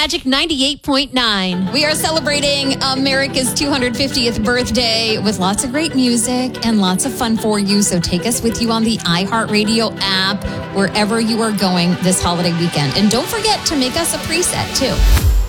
Magic 98.9. We are celebrating America's 250th birthday with lots of great music and lots of fun for you. So take us with you on the iHeartRadio app, wherever you are going this holiday weekend. And don't forget to make us a preset, too.